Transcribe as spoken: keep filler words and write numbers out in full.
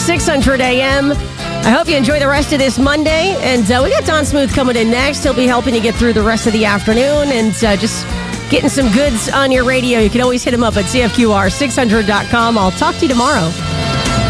six hundred A M. I hope you enjoy the rest of this Monday. And uh, we got Don Smooth coming in next. He'll be helping you get through the rest of the afternoon and uh, just getting some goods on your radio. You can always hit him up at C F Q R six hundred dot com. I'll talk to you tomorrow.